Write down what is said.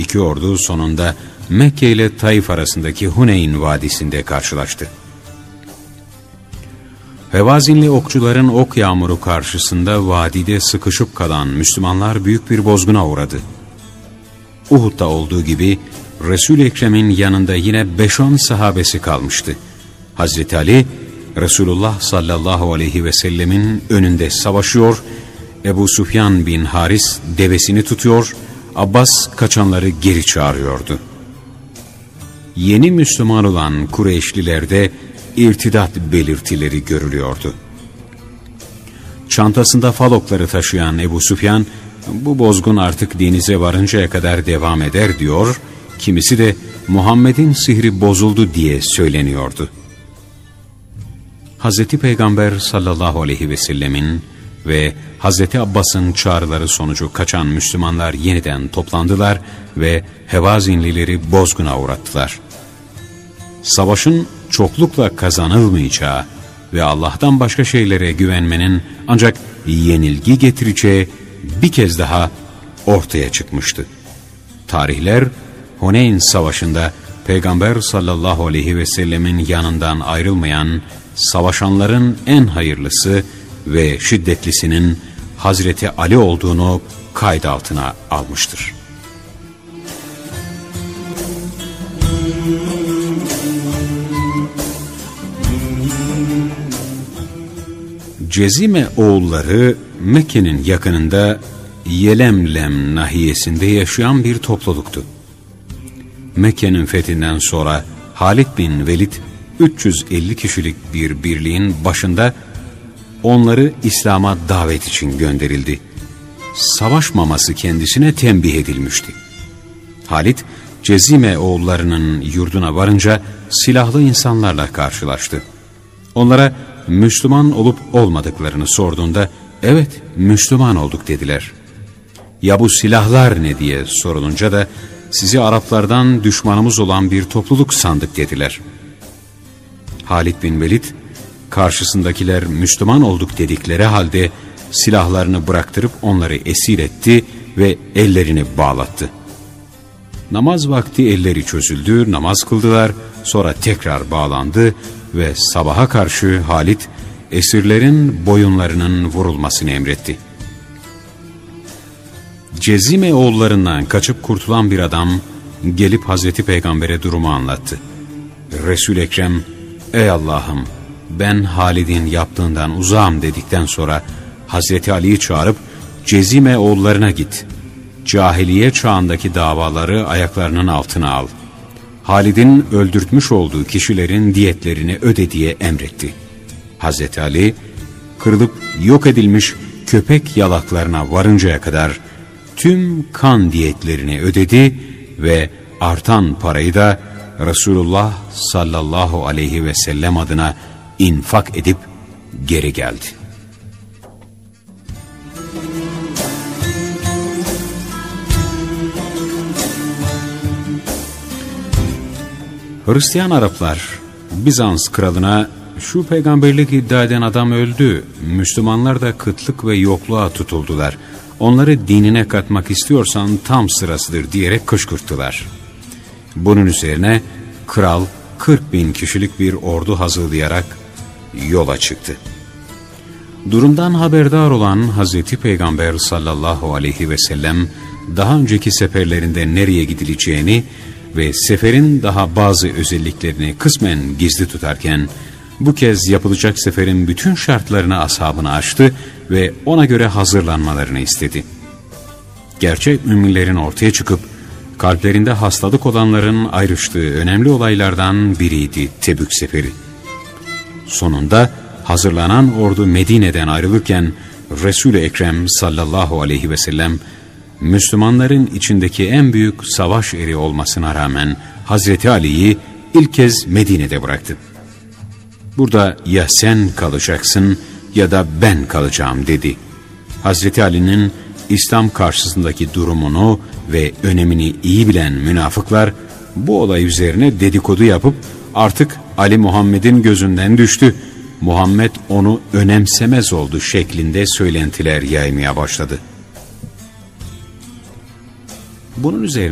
iki ordu sonunda Mekke ile Taif arasındaki Huneyn Vadisi'nde karşılaştı. Hevazinli okçuların ok yağmuru karşısında vadide sıkışıp kalan Müslümanlar büyük bir bozguna uğradı. Uhud'da olduğu gibi Resul-i Ekrem'in yanında yine 5-10 sahabesi kalmıştı. Hazreti Ali, Resulullah sallallahu aleyhi ve sellemin önünde savaşıyor, Ebu Süfyan bin Haris devesini tutuyor, Abbas kaçanları geri çağırıyordu. Yeni Müslüman olan Kureyşlilerde irtidat belirtileri görülüyordu. Çantasında falokları taşıyan Ebu Süfyan, bu bozgun artık denize varıncaya kadar devam eder diyor, kimisi de Muhammed'in sihri bozuldu diye söyleniyordu. Hazreti Peygamber sallallahu aleyhi ve sellemin ve Hazreti Abbas'ın çağrıları sonucu kaçan Müslümanlar yeniden toplandılar ve Hevazinlileri bozguna uğrattılar. Savaşın çoklukla kazanılmayacağı ve Allah'tan başka şeylere güvenmenin ancak yenilgi getireceği bir kez daha ortaya çıkmıştı. Tarihler, Huneyn Savaşı'nda Peygamber sallallahu aleyhi ve sellemin yanından ayrılmayan savaşanların en hayırlısı ve şiddetlisinin Hazreti Ali olduğunu kayıt altına almıştır. Cezime oğulları Mekke'nin yakınında Yelemlem nahiyesinde yaşayan bir topluluktu. Mekke'nin fethinden sonra Halid bin Velid 350 kişilik bir birliğin başında onları İslam'a davet için gönderildi. Savaşmaması kendisine tembih edilmişti. Halid, Cezime oğullarının yurduna varınca silahlı insanlarla karşılaştı. Onlara Müslüman olup olmadıklarını sorduğunda, evet Müslüman olduk dediler. Ya bu silahlar ne diye sorulunca da, sizi Araplardan düşmanımız olan bir topluluk sandık dediler. Halid bin Velid, karşısındakiler Müslüman olduk dedikleri halde silahlarını bıraktırıp onları esir etti ve ellerini bağlattı. Namaz vakti elleri çözüldü, namaz kıldılar, sonra tekrar bağlandı ve sabaha karşı Halid esirlerin boyunlarının vurulmasını emretti. Cezime oğullarından kaçıp kurtulan bir adam gelip Hazreti Peygamber'e durumu anlattı. Resul-i Ekrem, ey Allah'ım ben Halid'in yaptığından uzağım dedikten sonra Hazreti Ali'yi çağırıp Cezime oğullarına git. Cahiliye çağındaki davaları ayaklarının altına al. Halid'in öldürtmüş olduğu kişilerin diyetlerini öde diye emretti. Hazreti Ali, kırılıp yok edilmiş köpek yalaklarına varıncaya kadar tüm kan diyetlerini ödedi ve artan parayı da Resulullah sallallahu aleyhi ve sellem adına infak edip geri geldi. Hristiyan Araplar Bizans kralına şu peygamberlik iddia eden adam öldü, Müslümanlar da kıtlık ve yokluğa tutuldular, onları dinine katmak istiyorsan tam sırasıdır diyerek kışkırttılar. Bunun üzerine kral 40.000 kişilik bir ordu hazırlayarak yola çıktı. Durumdan haberdar olan Hazreti Peygamber sallallahu aleyhi ve sellem daha önceki seferlerinde nereye gidileceğini ve seferin daha bazı özelliklerini kısmen gizli tutarken bu kez yapılacak seferin bütün şartlarını ashabına açtı ve ona göre hazırlanmalarını istedi. Gerçek müminlerin ortaya çıkıp kalplerinde hastalık olanların ayrıştığı önemli olaylardan biriydi Tebük seferi. Sonunda hazırlanan ordu Medine'den ayrılırken Resul-i Ekrem sallallahu aleyhi ve sellem Müslümanların içindeki en büyük savaş eri olmasına rağmen Hazreti Ali'yi ilk kez Medine'de bıraktı. Burada ya sen kalacaksın ya da ben kalacağım dedi. Hazreti Ali'nin İslam karşısındaki durumunu ve önemini iyi bilen münafıklar bu olay üzerine dedikodu yapıp artık Ali Muhammed'in gözünden düştü, Muhammed onu önemsemez oldu şeklinde söylentiler yaymaya başladı. Bunun üzerine